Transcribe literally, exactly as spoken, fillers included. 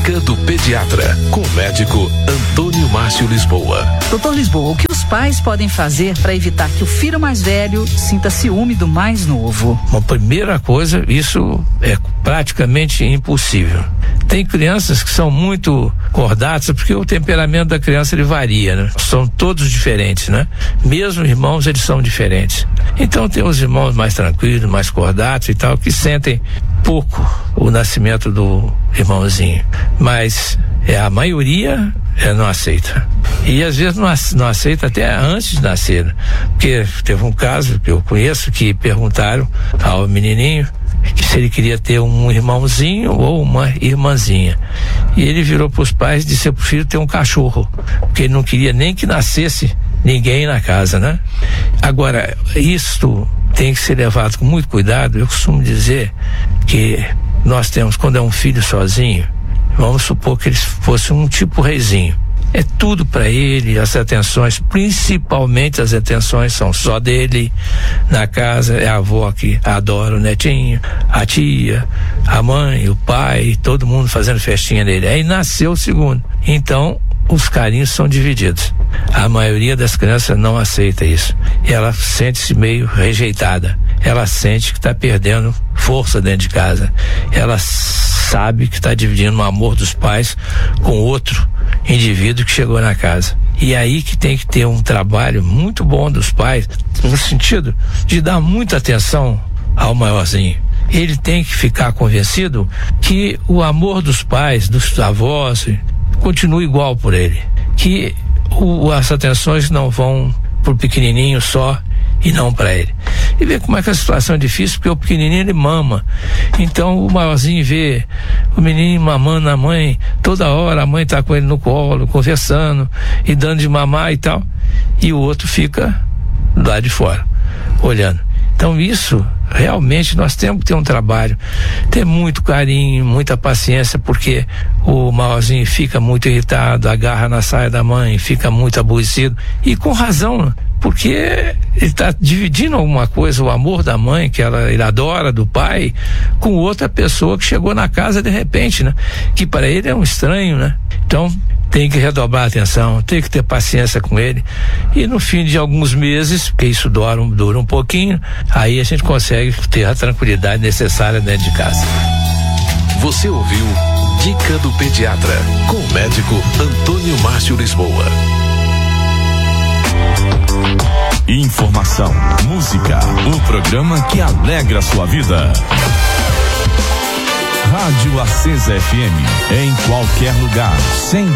Dica do Pediatra, com o médico Antônio Márcio Lisboa. Doutor Lisboa, o que os pais podem fazer para evitar que o filho mais velho sinta ciúme do mais novo? Uma primeira coisa, isso é praticamente impossível. Tem crianças que são muito cordatas, porque o temperamento da criança ele varia, né? São todos diferentes, né? Mesmo irmãos, eles são diferentes. Então tem os irmãos mais tranquilos, mais cordatos e tal, que sentem pouco o nascimento do irmãozinho. Mas é, a maioria é, não aceita. E às vezes não, não aceita até antes de nascer. Porque teve um caso que eu conheço que perguntaram ao menininho que se ele queria ter um irmãozinho ou uma irmãzinha. E ele virou para os pais e disse: eu prefiro ter um cachorro, porque ele não queria nem que nascesse ninguém na casa, né? Agora, isto tem que ser levado com muito cuidado. Eu costumo dizer que nós temos, quando é um filho sozinho, vamos supor que ele fosse um tipo reizinho. É tudo para ele, as atenções, principalmente as atenções são só dele. Na casa é a avó que adora o netinho, a tia, a mãe, o pai, todo mundo fazendo festinha nele. Aí nasceu o segundo. Então, os carinhos são divididos. A maioria das crianças não aceita isso. Ela sente-se meio rejeitada. Ela sente que está perdendo força dentro de casa. Ela sabe que está dividindo o amor dos pais com outro indivíduo que chegou na casa. E aí que tem que ter um trabalho muito bom dos pais, no sentido de dar muita atenção ao maiorzinho. Ele tem que ficar convencido que o amor dos pais, dos avós, continua igual por ele, que o, as atenções não vão pro pequenininho só e não para ele. E vê como é que a situação é difícil, porque o pequenininho ele mama, então o maiorzinho vê o menino mamando a mãe toda hora, a mãe tá com ele no colo, conversando e dando de mamar e tal, e o outro fica lá de fora olhando. Então isso, realmente nós temos que ter um trabalho, ter muito carinho, muita paciência, porque o maiorzinho fica muito irritado, agarra na saia da mãe, fica muito aborrecido, e com razão, porque ele está dividindo alguma coisa, o amor da mãe, que ela, ele adora, do pai, com outra pessoa que chegou na casa de repente, né? Que para ele é um estranho, né? Então, tem que redobrar a atenção, tem que ter paciência com ele, e no fim de alguns meses, porque isso dura, dura um pouquinho, aí a gente consegue ter a tranquilidade necessária dentro de casa. Você ouviu Dica do Pediatra, com o médico Antônio Márcio Lisboa. Informação, música, o programa que alegra a sua vida. Rádio Acesa F M, em qualquer lugar, sempre.